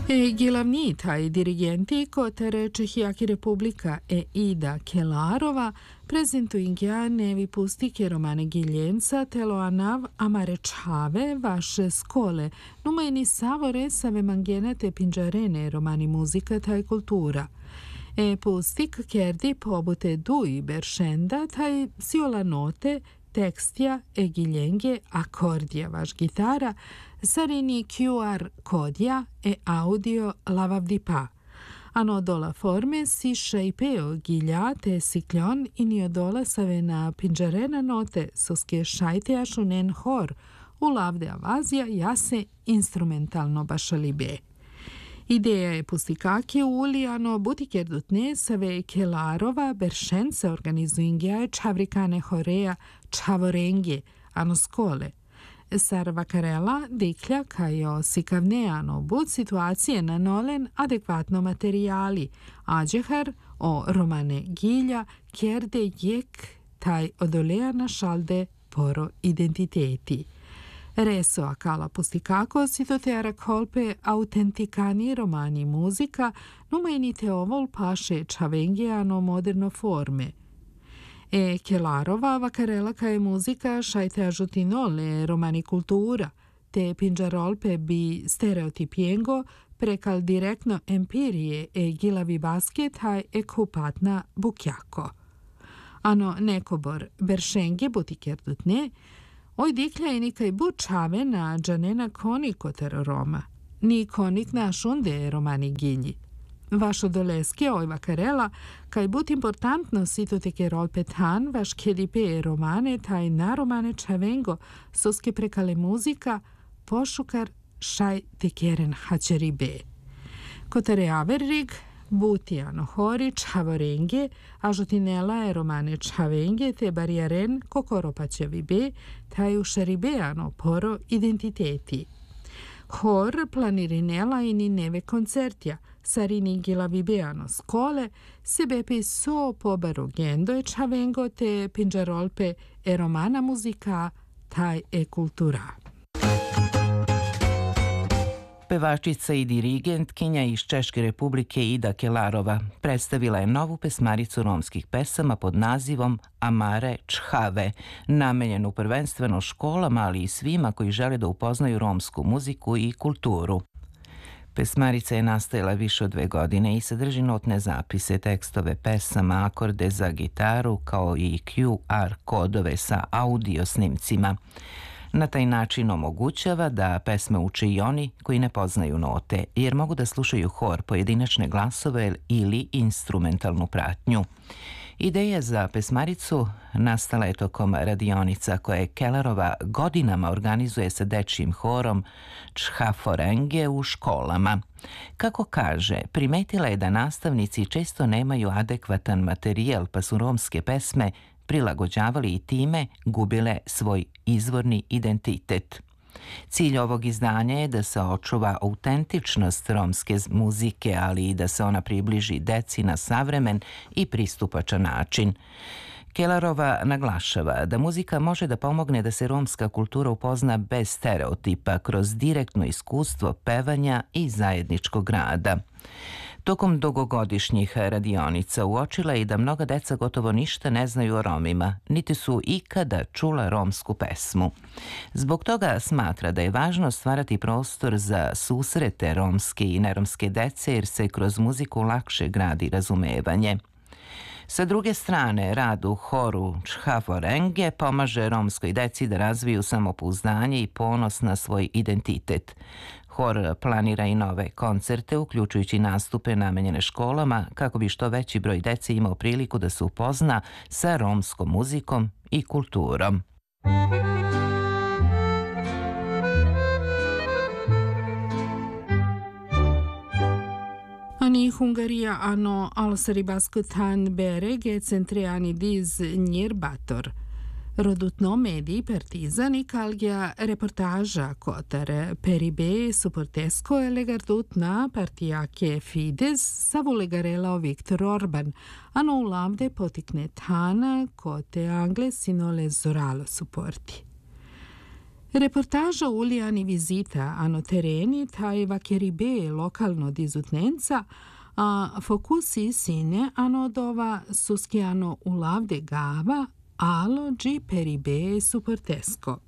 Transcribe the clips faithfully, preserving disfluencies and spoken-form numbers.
E glavni taj dirigenti Kotere Čehijaki Republika e Ida Kelarova prezentuingja nevi pustike romane Giljenca telo anav amare čave vaše skole, numajni savore save mangenete pinđarene romani muzika taj kultura. E pustik kerdi pobute dui beršenda taj siola note tekstja e giljenge akordija vaš gitara, sarini Q R kodja e audio lavavdipa. Ano dola forme si šejpeo gilja te sikljon inio dola save na pinđarena note soske šajtejašu nen hor u lavde avazija jase instrumentalno bašalibe. Ideja je pustikake ulijano butikerdutne save Kelarova beršence organizuingjaje čavrikane horeja čavorenge, ano skole. Sar vakarela diklja kajo sikavneano bud situacije na nolen adekvatno materijali, ađehar o romane gilja kerde jek taj odolejana šalde poro identiteti. Reso akala pustikako sitoteara kolpe autentikani romani muzika numajnite ovol paše čavengiano moderno forme. E Kelarova vakarela kaje muzika šajtea žutinole romani kultura, te pinđarolpe bi stereotipijengo prekal direktno empirije e gilavi basket haj e kupatna bukjako. Ano nekobor beršenge butikerdutne, oj diklja i nikaj bučave na džanena konikoter Roma, ni konik na šunde romani gilji. Vašo doleske oj vakarela, kaj but importantno sitoteke rolpetan, vaš kedipe romane, taj na romane čavengo, soske prekale muzika, pošukar šaj tekeren hačeribe. Kotare averrig, butijano hori čavorenge, a žutinela je romane čavenge, te barijaren kokoropačevi be, taj u šaribeano poro identiteti. Hor planirinela ini neve koncertja, sarini gilavibeano skole, sebepi so pobaro gendo e čavengo te pinđarolpe e romana muzika, taj e kultura. Pevačica i dirigentkinja iz Češke Republike Ida Kelarova predstavila je novu pesmaricu romskih pesama pod nazivom Amare Čhave, namenjenu prvenstveno školama, ali i svima koji žele da upoznaju romsku muziku i kulturu. Pesmarica je nastajala više od dve godine i sadrži notne zapise, tekstove pesama, akorde za gitaru, kao i Q R kodove sa audio snimcima. Na taj način omogućava da pesme uče i oni koji ne poznaju note, jer mogu da slušaju hor, pojedinačne glasove ili instrumentalnu pratnju. Ideja za pesmaricu nastala je tokom radionica koje Kelarova godinama organizuje sa dečijim horom Čhaforenge u školama. Kako kaže, primetila je da nastavnici često nemaju adekvatan materijal, pa su romske pesme prilagođavali i time gubile svoj izvorni identitet. Cilj ovog izdanja je da se očuva autentičnost romske muzike, ali i da se ona približi deci na savremen i pristupačan način. Kelarova naglašava da muzika može da pomogne da se romska kultura upozna bez stereotipa, kroz direktno iskustvo pevanja i zajedničkog rada. Tokom dugogodišnjih radionica uočila je i da mnoga deca gotovo ništa ne znaju o Romima, niti su ikada čula romsku pesmu. Zbog toga smatra da je važno stvarati prostor za susrete romske i neromske dece, jer se kroz muziku lakše gradi razumevanje. Sa druge strane, rad u horu Čhaforenge pomaže romskoj deci da razviju samopouzdanje i ponos na svoj identitet. Hor planira i nove koncerte, uključujući nastupe namenjene školama, kako bi što veći broj dece imao priliku da se upozna sa romskom muzikom i kulturom. Ani Hungaria ano alsaribaskutan berege centriani diz njirbator. Rodutno mediji Partizan i kalgja reportaža kotare peribe suportesko je legardut na partijake Fidesz savulegarelao Viktor Orban, ano u lavde potikne tana kote Angle sinole zoralo suporti. Reportaža Ulijani vizita ano tereni taj vakeribe lokalno dizutnenca, a fokusi sine ano dova suskiano ulavde gava alo gi peribe supertesco.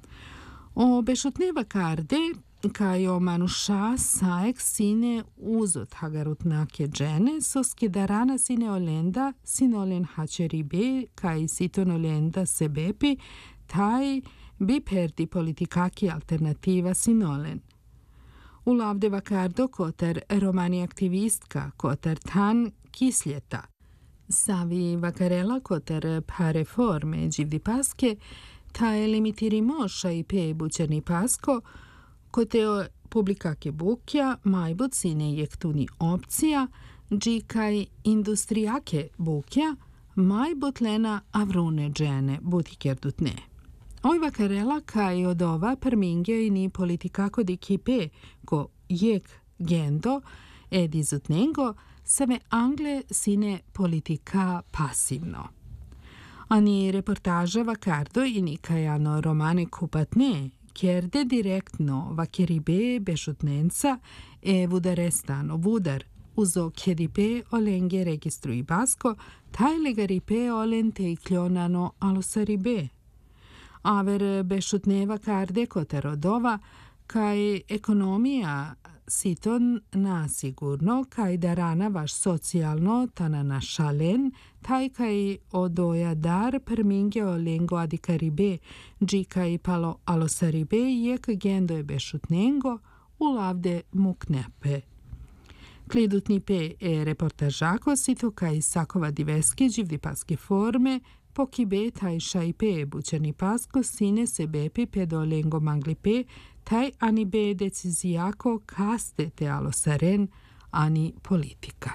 O bešutneva karde, kaj o manuša saek sine uzot hagarutnake džene, soske darana sine olenda, sine olen hačeribe, kaj siton olenda sebepi, taj bi perdi politikaki alternativa sinolen. Ulavde vakardo kotar romani aktivistka, kotar tan kisljeta. Savi vakarela kotar pa reforme dživdi paske, ta limitirimo šai pe bučani pasko, koteo publikake bukja, majbut sine jektuni opcija, dži kaj industrijake bukja, majbut lena avrune džene butikerdutne. Oj vakarela kaj od ova perminge ni politikako di kipe, ko jek gendo ed izutnengo, same angle sine politika pasivno. Ani reportaža vakardo i nikajano romane kupatne, kjerde direktno vakeribe bešutnenca e vudarestano vudar, uzo kjedipe olenge registru i basko, taj legaripe olen te ikljonano alosaribe. Aver bešutneva karde kotarodova, kaj ekonomija siton nasigurno, kaj darana vaš socijalno tanana šalen, taj kaj odoja dar perminge olengo adikaribe, dži kaj palo alosaribe jek gendoje bešutnengo, ulavde muknepe. Klidutni pe e reportažako sito kaj sakova diveske dživdi paske forme, pokibe taj šajpe bučani pasko sine sebepi pedolengo manglipe, taj ani be decizijako kaste te alosaren, ani politika.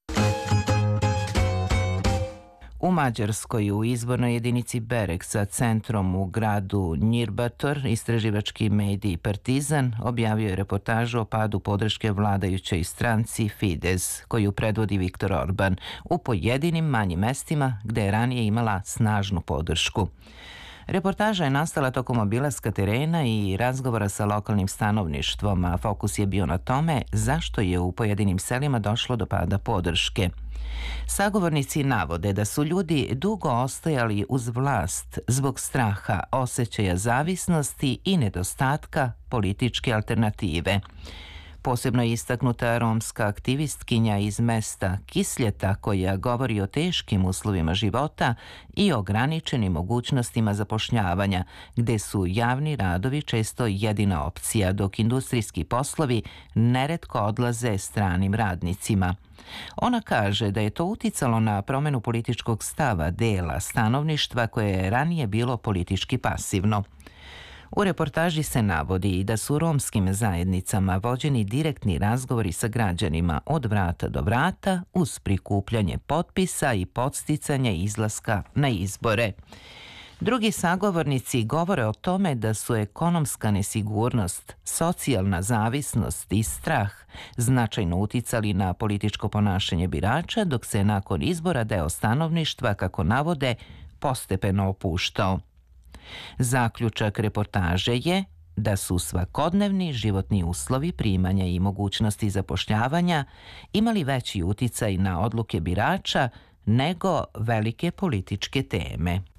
U Mađarskoj u izbornoj jedinici Berek sa centrom u gradu Njirbator istraživački medij Partizan objavio je reportažu o padu podrške vladajućoj stranci Fidesz, koju predvodi Viktor Orban, u pojedinim manjim mestima gde je ranije imala snažnu podršku. Reportaža je nastala tokom obilaska terena i razgovora sa lokalnim stanovništvom, a fokus je bio na tome zašto je u pojedinim selima došlo do pada podrške. Sagovornici navode da su ljudi dugo ostajali uz vlast zbog straha, osjećaja zavisnosti i nedostatka političke alternative. Posebno je istaknuta romska aktivistkinja iz mesta Kisljeta koja govori o teškim uslovima života i ograničenim mogućnostima zapošljavanja, gde su javni radovi često jedina opcija, dok industrijski poslovi neretko odlaze stranim radnicima. Ona kaže da je to uticalo na promenu političkog stava dela stanovništva koje je ranije bilo politički pasivno. U reportaži se navodi da su u romskim zajednicama vođeni direktni razgovori sa građanima od vrata do vrata uz prikupljanje potpisa i podsticanje izlaska na izbore. Drugi sagovornici govore o tome da su ekonomska nesigurnost, socijalna zavisnost i strah značajno uticali na političko ponašanje birača, dok se nakon izbora deo stanovništva, kako navode, postepeno opuštao. Zaključak reportaže je da su svakodnevni životni uslovi, primanja i mogućnosti zapošljavanja imali veći uticaj na odluke birača nego velike političke teme.